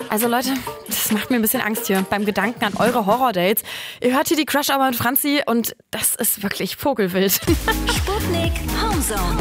Also Leute, das macht mir ein bisschen Angst hier beim Gedanken an eure Horror-Dates. Ihr hört hier die Crush Hour mit Franzi und das ist wirklich vogelwild. Sputnik Homezone.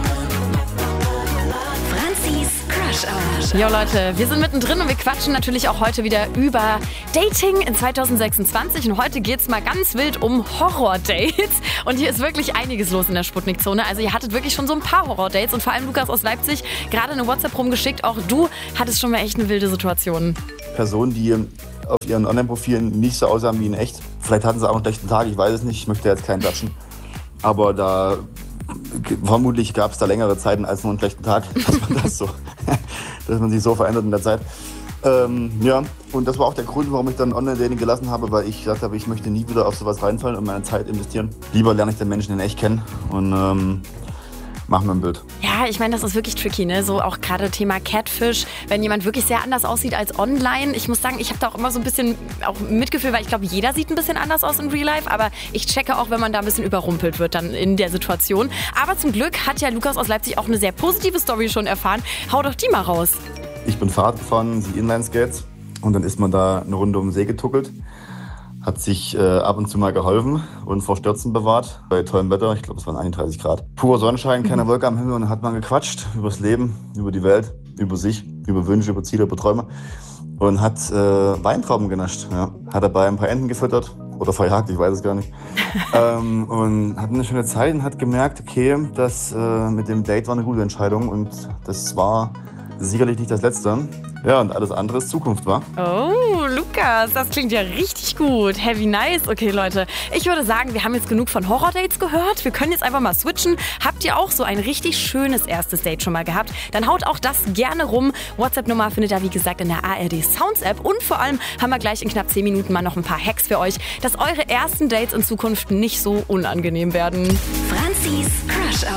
Franzis Crush Hour. Jo Leute, wir sind mittendrin und wir quatschen natürlich auch heute wieder über Dating in 2026 und heute geht's mal ganz wild um Horror-Dates und hier ist wirklich einiges los in der Sputnik-Zone. Also ihr hattet wirklich schon so ein paar Horror-Dates und vor allem Lukas aus Leipzig gerade eine WhatsApp rumgeschickt. Auch du hattest schon mal echt eine wilde Situation. Personen, die auf ihren Online-Profilen nicht so aussahen wie in echt. Vielleicht hatten sie auch einen schlechten Tag, ich weiß es nicht, ich möchte jetzt keinen judgen. Aber vermutlich gab es da längere Zeiten als nur einen schlechten Tag, dass man sich so verändert in der Zeit. Ja, und das war auch der Grund, warum ich dann Online-Dating gelassen habe, weil ich gesagt habe, ich möchte nie wieder auf sowas reinfallen und meine Zeit investieren. Lieber lerne ich den Menschen in echt kennen und machen wir ein Bild. Ja, ich meine, das ist wirklich tricky, ne? So auch gerade Thema Catfish, wenn jemand wirklich sehr anders aussieht als online. Ich muss sagen, ich habe da auch immer so ein bisschen auch Mitgefühl, weil ich glaube, jeder sieht ein bisschen anders aus in Real Life, aber ich checke auch, wenn man da ein bisschen überrumpelt wird dann in der Situation. Aber zum Glück hat ja Lukas aus Leipzig auch eine sehr positive Story schon erfahren. Hau doch die mal raus. Ich bin Fahrrad gefahren, sie Inlineskates und dann ist man da eine Runde um den See getuckelt. Hat sich ab und zu mal geholfen und vor Stürzen bewahrt. Bei tollem Wetter, ich glaube es waren 31 Grad. Purer Sonnenschein, keine Wolke am Himmel und dann hat man gequatscht übers Leben, über die Welt, über sich, über Wünsche, über Ziele, über Träume. Und hat Weintrauben genascht. Ja. Hat dabei ein paar Enten gefüttert oder verjagt, ich weiß es gar nicht. Und hat eine schöne Zeit und hat gemerkt, okay, das mit dem Date war eine gute Entscheidung und das war sicherlich nicht das Letzte. Ja, und alles andere ist Zukunft, wa? Oh, Lukas, das klingt ja richtig gut. Heavy nice. Okay, Leute, ich würde sagen, wir haben jetzt genug von Horror-Dates gehört. Wir können jetzt einfach mal switchen. Habt ihr auch so ein richtig schönes erstes Date schon mal gehabt? Dann haut auch das gerne rum. WhatsApp-Nummer findet ihr, wie gesagt, in der ARD Sounds-App. Und vor allem haben wir gleich in knapp 10 Minuten mal noch ein paar Hacks für euch, dass eure ersten Dates in Zukunft nicht so unangenehm werden. Franzis Crush Hour.